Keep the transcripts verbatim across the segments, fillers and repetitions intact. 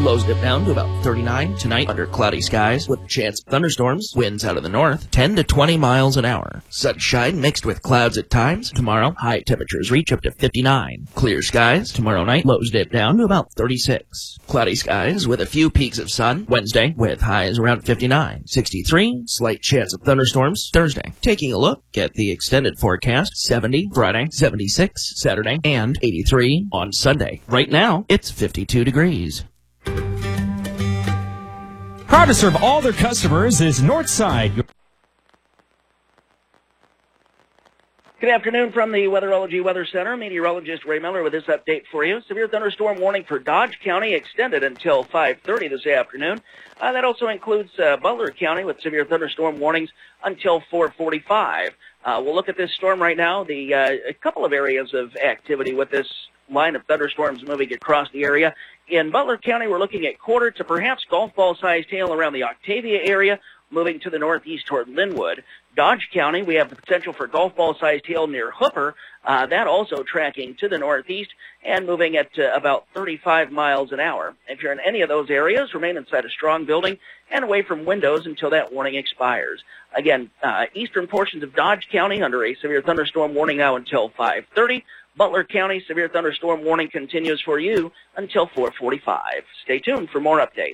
Lows dip down to about thirty-nine tonight under cloudy skies with a chance of thunderstorms. Winds out of the north, ten to twenty miles an hour. Sunshine mixed with clouds at times. Tomorrow, high temperatures reach up to fifty-nine. Clear skies. Tomorrow night, lows dip down to about thirty-six. Cloudy skies with a few peaks of sun. Wednesday, with highs around fifty-nine. sixty-three, slight chance of thunderstorms. Thursday. Taking a look at the extended forecast, seventy Friday, seventy-six Saturday, and eighty-three on Sunday. Right now, it's fifty-two degrees. Proud to serve all their customers is Northside. Good afternoon from the Weatherology Weather Center. Meteorologist Ray Miller with this update for you. Severe thunderstorm warning for Dodge County extended until five thirty this afternoon. Uh, that also includes uh, Butler County with severe thunderstorm warnings until four forty-five. Uh, we'll look at this storm right now. The uh, a couple of areas of activity with this line of thunderstorms moving across the area. In Butler County, we're looking at quarter to perhaps golf ball-sized hail around the Octavia area, moving to the northeast toward Linwood. Dodge County, we have the potential for golf ball-sized hail near Hooper. Uh, that also tracking to the northeast and moving at uh, about thirty-five miles an hour. If you're in any of those areas, remain inside a strong building and away from windows until that warning expires. Again, uh, eastern portions of Dodge County under a severe thunderstorm warning now until five thirty. Butler County severe thunderstorm warning continues for you until four forty-five. Stay tuned for more updates.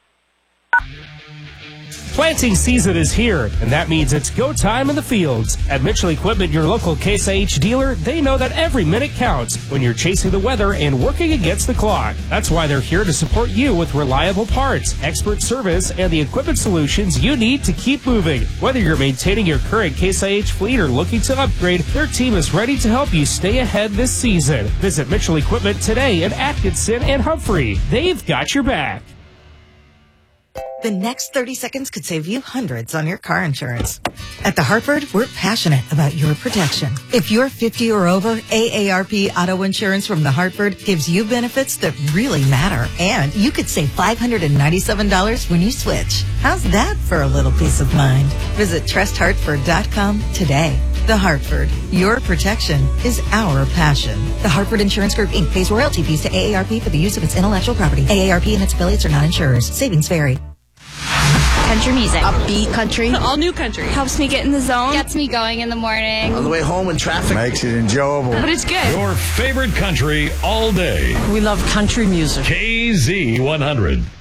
Planting season is here, and that means it's go time in the fields. At Mitchell Equipment, your local Case I H dealer, they know that every minute counts when you're chasing the weather and working against the clock. That's why they're here to support you with reliable parts, expert service, and the equipment solutions you need to keep moving. Whether you're maintaining your current Case I H fleet or looking to upgrade, their team is ready to help you stay ahead this season. Visit Mitchell Equipment today in Atkinson and Humphrey. They've got your back. The next thirty seconds could save you hundreds on your car insurance. At The Hartford, we're passionate about your protection. If you're fifty or over, A A R P Auto Insurance from The Hartford gives you benefits that really matter. And you could save five hundred ninety-seven dollars when you switch. How's that for a little peace of mind? Visit trust hartford dot com today. The Hartford, your protection is our passion. The Hartford Insurance Group, Incorporated pays royalty fees to A A R P for the use of its intellectual property. A A R P and its affiliates are not insurers. Savings vary. Country music. Upbeat country. All new country. Helps me get in the zone. Gets me going in the morning. On the way home in traffic. Makes it enjoyable. But it's good. Your favorite country all day. We love country music. K Z one hundred.